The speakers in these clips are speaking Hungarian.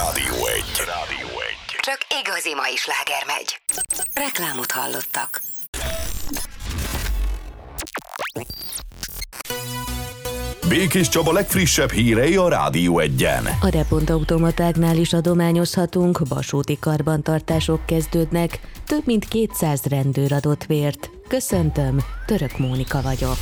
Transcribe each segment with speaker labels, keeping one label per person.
Speaker 1: Rádió 1.
Speaker 2: Csak igazi mai sláger megy. Reklámot hallottak.
Speaker 1: Békés Csaba legfrissebb hírei a Rádió 1-en.
Speaker 3: A repontautomatáknál is adományozhatunk, vasúti karbantartások kezdődnek, több mint 200 rendőr adott vért. Köszöntöm, Török Mónika vagyok.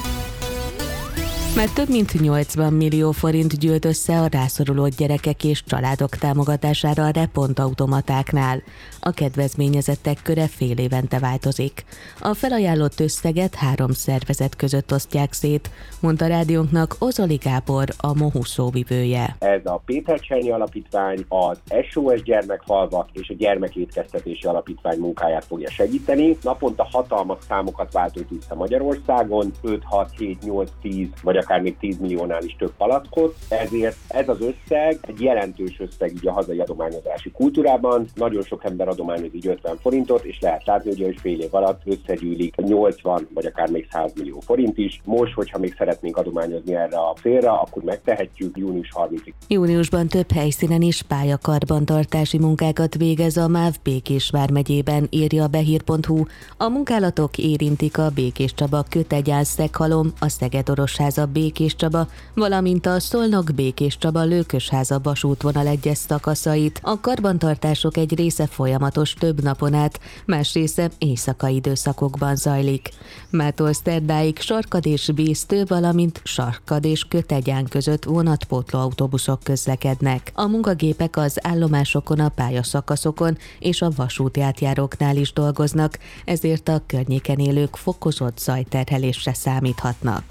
Speaker 3: Mert több mint 80 millió forint gyűlt össze a rászoruló gyerekek és családok támogatására a repontautomatáknál. A kedvezményezettek köre fél évente változik. A felajánlott összeget 3 szervezet között osztják szét, mondta rádiónknak Ozoli Gábor, a MOHU szóvivője.
Speaker 4: Ez a Péter Csernyi Alapítvány, az SOS Gyermekfalvak és a Gyermekétkeztetési Alapítvány munkáját fogja segíteni. Naponta hatalmas számokat váltunk vissza Magyarországon, 5, 6, 7, 8, 10 vagy akár még 10 milliónál is több palackot, ezért ez az összeg egy jelentős összeg így a hazai adományozási kultúrában. Nagyon sok ember adományoz így 50 forintot, és lehet látni, hogy fél év alatt összegyűlik 80 vagy akár még 100 millió forint is. Most, hogyha még szeretnénk adományozni erre a célra, akkor megtehetjük június 30-ig.
Speaker 3: Júniusban több helyszínen is pályakarbantartási munkákat végez a MÁV Békés vármegyében, írja a behír.hu. A munkálatok érintik a Békés Csaba Kötegyál-Szeghalom, a Szeged-Orosháza Békés Csaba, valamint a Szolnok-Békés Csaba Lőkösháza vasútvonal egyes szakaszait. A karbantartások egy része folyamatos több napon át, más része éjszakai időszakokban zajlik. Mától szerdáig Sarkad és Bésztő, valamint Sarkad és Kötegyán között vonatpótló autóbuszok közlekednek. A munkagépek az állomásokon, a pályaszakaszokon és a vasúti átjáróknál is dolgoznak, ezért a környéken élők fokozott zajterhelésre számíthatnak.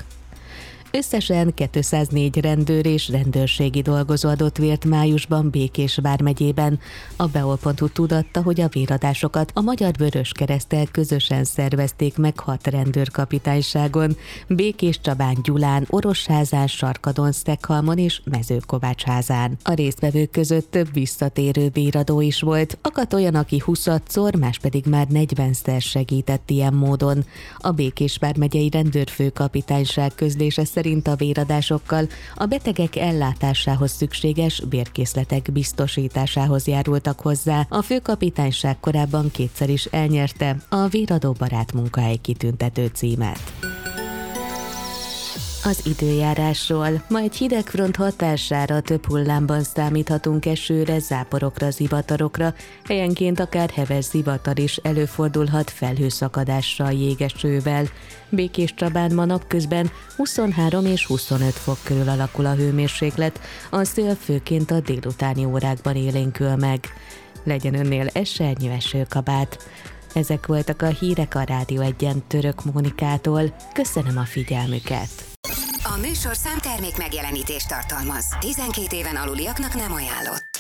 Speaker 3: Összesen 204 rendőr és rendőrségi dolgozó adott vért májusban Békés vármegyében. A Beol.hu tudatta, hogy a véradásokat a Magyar Vöröskereszttel közösen szervezték meg 6 rendőrkapitányságon, Békés Csabán, Gyulán, Orosházán, Sarkadon, Szeghalmon és Mezőkovácsházán. A résztvevők között több visszatérő véradó is volt, akadt olyan, aki 20-szor, más pedig már 40-szer segített ilyen módon. A Békés vármegyei rendőrfőkapitányság közlése szerint a véradásokkal a betegek ellátásához szükséges bérkészletek biztosításához járultak hozzá. A főkapitányság korábban 2-szer is elnyerte a Véradó Barát munkahely kitüntető címet. Az időjárásról. Ma egy hidegfront hatására több hullámban számíthatunk esőre, záporokra, zivatarokra, helyenként akár heves zivatar is előfordulhat felhőszakadással, jégesővel. Békés Csabán ma napközben 23 és 25 fok körül alakul a hőmérséklet, a szél főként a délutáni órákban élénkül meg. Legyen önnél esernyő esőkabát. Ezek voltak a hírek a Rádió 1-en Török Mónikától. Köszönöm a figyelmüket!
Speaker 2: A műsorszám termék megjelenítést tartalmaz. 12 éven aluliaknak nem ajánlott.